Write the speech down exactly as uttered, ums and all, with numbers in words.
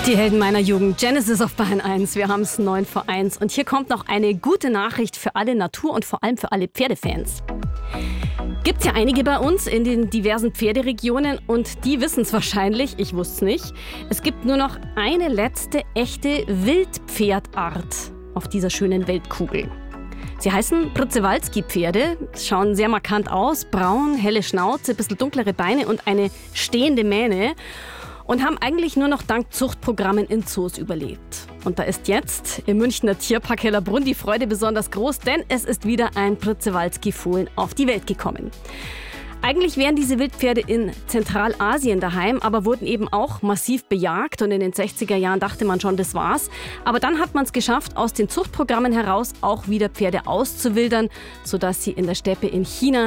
Die Helden meiner Jugend, Genesis auf Bayern eins. Wir haben es neun vor eins. Und hier kommt noch eine gute Nachricht für alle Natur- und vor allem für alle Pferdefans. Gibt's ja einige bei uns in den diversen Pferderegionen und die wissen es wahrscheinlich, ich wusste es nicht. Es gibt nur noch eine letzte echte Wildpferdart auf dieser schönen Weltkugel. Sie heißen Przewalski-Pferde, schauen sehr markant aus, braun, helle Schnauze, bisschen dunklere Beine und eine stehende Mähne. Und haben eigentlich nur noch dank Zuchtprogrammen in Zoos überlebt. Und da ist jetzt im Münchner Tierpark Hellerbrunn die Freude besonders groß, denn es ist wieder ein Przewalski-Fohlen auf die Welt gekommen. Eigentlich wären diese Wildpferde in Zentralasien daheim, aber wurden eben auch massiv bejagt. Und in den sechziger Jahren dachte man schon, das war's. Aber dann hat man es geschafft, aus den Zuchtprogrammen heraus auch wieder Pferde auszuwildern, sodass sie in der Steppe in China